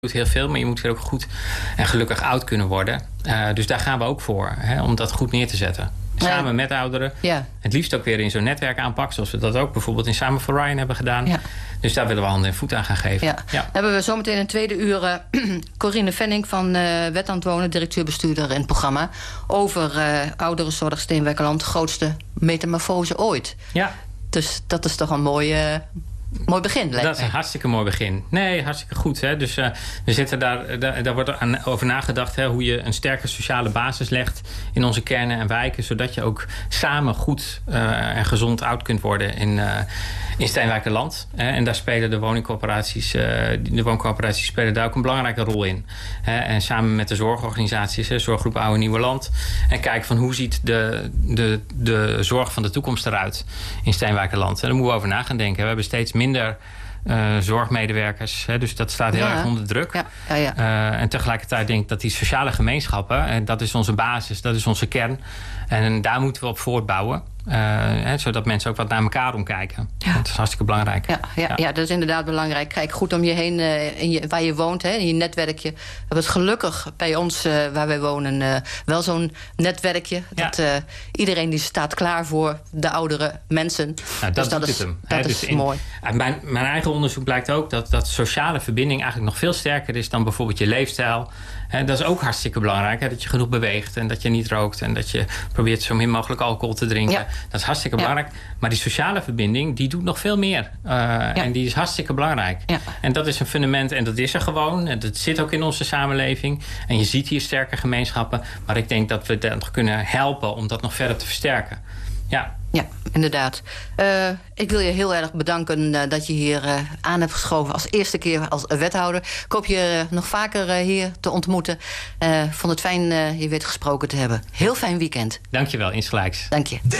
doet heel veel, maar je moet weer ook goed en gelukkig oud kunnen worden. Dus daar gaan we ook voor, om dat goed neer te zetten. Samen met ouderen. Ja. Het liefst ook weer in zo'n netwerk aanpak, zoals we dat ook bijvoorbeeld in Samen voor Ryan hebben gedaan. Ja. Dus daar willen we handen en voeten aan gaan geven. Ja. Ja. Dan hebben we zometeen in het tweede uur Corine Venning van Wet aan het Wonen, directeur-bestuurder in het programma, over ouderenzorg Steenwijkerland, grootste metamorfose ooit. Ja. Dus dat is toch een mooi begin, lijkt Dat is een hartstikke mooi begin. Nee, hartstikke goed. Hè? Dus we zitten daar wordt over nagedacht, hoe je een sterke sociale basis legt in onze kernen en wijken, zodat je ook samen goed en gezond oud kunt worden in Steenwijkerland. En daar spelen de wooncoöperaties spelen daar ook een belangrijke rol in. En samen met de zorgorganisaties, Zorggroep Oude Nieuwe Land. En kijken van hoe ziet de zorg van de toekomst eruit in Steenwijkerland. En daar moeten we over na gaan denken. We hebben steeds minder zorgmedewerkers. Dus dat staat heel erg onder druk. Ja. En tegelijkertijd denk ik dat die sociale gemeenschappen, en dat is onze basis, dat is onze kern. En daar moeten we op voortbouwen. Zodat mensen ook wat naar elkaar omkijken. Ja. Dat is hartstikke belangrijk. Ja, dat is inderdaad belangrijk. Kijk goed om je heen, waar je woont, in je netwerkje. We hebben het gelukkig bij ons, waar wij wonen, wel zo'n netwerkje. Ja. Dat iedereen die staat klaar voor de oudere mensen. Nou, dat is hem. Dat is mooi. Mijn eigen onderzoek blijkt ook dat sociale verbinding eigenlijk nog veel sterker is dan bijvoorbeeld je leefstijl. Dat is ook hartstikke belangrijk. Dat je genoeg beweegt en dat je niet rookt en dat je probeert zo min mogelijk alcohol te drinken. Ja. Dat is hartstikke belangrijk. Maar die sociale verbinding, die doet nog veel meer. En die is hartstikke belangrijk. Ja. En dat is een fundament en dat is er gewoon. En dat zit ook in onze samenleving. En je ziet hier sterke gemeenschappen. Maar ik denk dat we dat kunnen helpen om dat nog verder te versterken. Ja, inderdaad. Ik wil je heel erg bedanken dat je hier aan hebt geschoven als eerste keer als wethouder. Ik hoop je nog vaker hier te ontmoeten. Vond het fijn je weer gesproken te hebben. Heel fijn weekend. Dankjewel, insgelijks. Dank je.